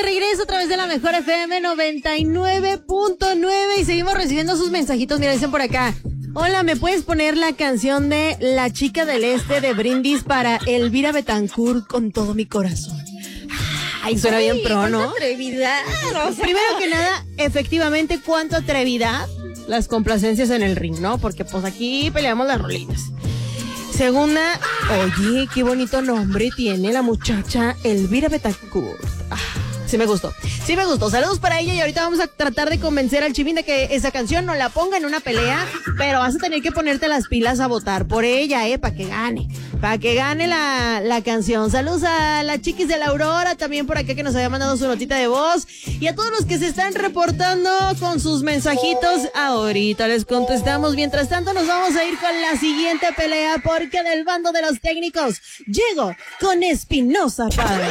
de regreso a través de la Mejor FM 99.9 y seguimos recibiendo sus mensajitos. Mira, dicen por acá: hola, ¿me puedes poner la canción de La Chica del Este de Brindis para Elvira Betancourt con todo mi corazón? Ay, suena bien pro, ¿no? ¡Cuánta atrevidad! O sea, primero que nada, efectivamente, cuánta atrevidad las complacencias en el ring, ¿no? Porque pues aquí peleamos las rolitas. Segunda, oye, qué bonito nombre tiene la muchacha Elvira Betancourt. Sí me gustó. Saludos para ella y ahorita vamos a tratar de convencer al Chivín de que esa canción no la ponga en una pelea, pero vas a tener que ponerte las pilas a votar por ella, para que gane. Para que gane la canción. Saludos a la chiquis de la Aurora, también por acá que nos había mandado su notita de voz. Y a todos los que se están reportando con sus mensajitos, ahorita les contestamos. Mientras tanto nos vamos a ir con la siguiente pelea, porque del bando de los técnicos llego con Espinosa Paz.